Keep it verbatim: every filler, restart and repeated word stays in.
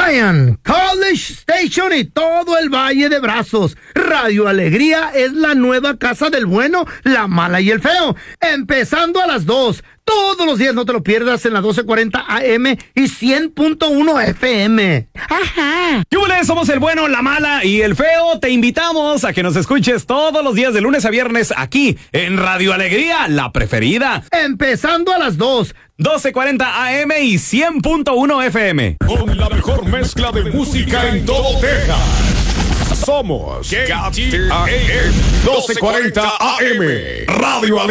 Zion, College Station y todo el Valle de Brazos. Radio Alegría es la nueva casa del bueno, la mala y el feo. Empezando a las dos. Todos los días, no te lo pierdas, en la doce cuarenta A M y cien punto uno F M. Ajá. ¡Yúbele! Somos el bueno, la mala y el feo. Te invitamos a que nos escuches todos los días de lunes a viernes aquí en Radio Alegría, la preferida. Empezando a las dos. doce cuarenta A M y cien punto uno F M. Con la mejor mezcla de música en todo Texas. Somos K T A M doce cuarenta A M Radio Alegría.